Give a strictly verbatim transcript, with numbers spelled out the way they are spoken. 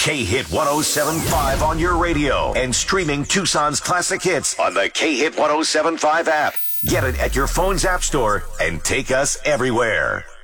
K-Hit one oh seven point five on your radio and streaming Tucson's classic hits on the K-Hit one oh seven point five app. Get it at your phone's app store and take us everywhere.